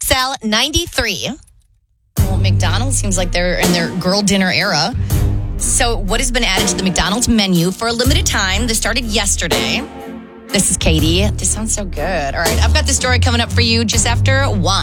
Sal 93. Well, McDonald's seems like they're in their girl dinner era. So what has been added to the McDonald's menu for a limited time? This started yesterday. This is Katie. This sounds so good. All right, I've got the story coming up for you just after 1.